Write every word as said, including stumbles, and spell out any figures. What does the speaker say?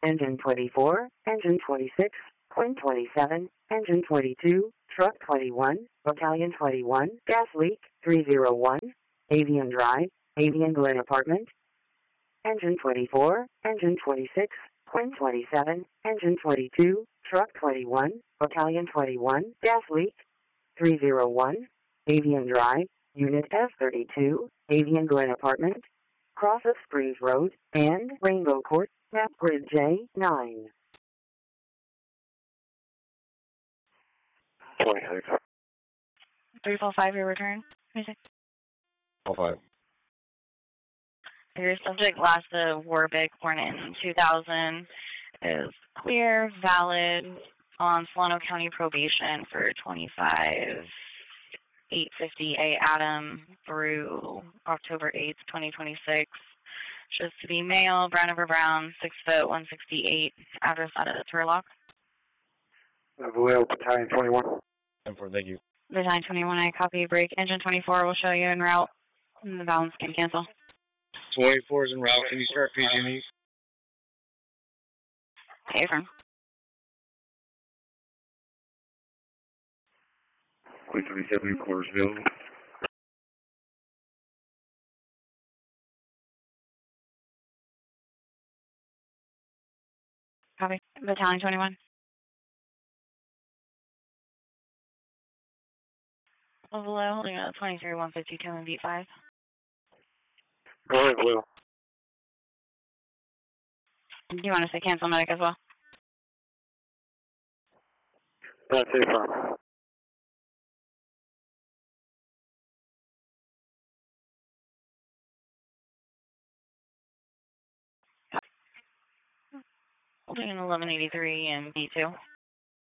Engine twenty-four, Engine twenty-six, Quinn twenty-seven, Engine twenty-two, Truck twenty-one, Battalion twenty-one, Gas Leak three oh one, Avian Drive, Avian Glen Apartment. Engine twenty-four, Engine twenty-six, Quinn twenty-seven, Engine twenty-two, Truck twenty-one, Battalion twenty-one, Gas Leak three oh one, Avian Drive, Unit F thirty-two, Avian Glen Apartment, Cross of Springs Road, and Rainbow Court, map grid J nine. twenty-six. three four five, your return. Music. four five. Your subject last of Warwick, born in two thousand, is clear, valid, on Solano County probation for twenty-five eight fifty A Adam through October eighth, twenty twenty-six. Shows to be male, brown over brown, six foot, one sixty-eight. Address out of Turlock. Vallejo, Battalion twenty-one. ten four, thank you. Battalion twenty-one, I copy. Break. Engine twenty-four will show you en route. And the balance can cancel. twenty-four is en route. Can you start P G and E? Hey, firm. Queen twenty-seven, quarters available. Copy. Battalion twenty-one. Vallejo, holding out twenty-three one fifty-two and beat five. Go ahead, Vallejo. Do you want to say cancel medic as well? That's it, firm. Holding an eleven eighty-three and B two.